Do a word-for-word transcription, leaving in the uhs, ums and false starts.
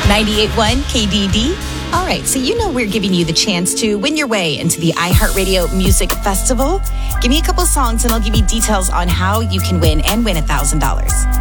ninety-eight point one K D D. All right, so you know we're giving you the chance to win your way into the iHeartRadio Music Festival. Give me a couple songs and I'll give you details on how you can win and win one thousand dollars.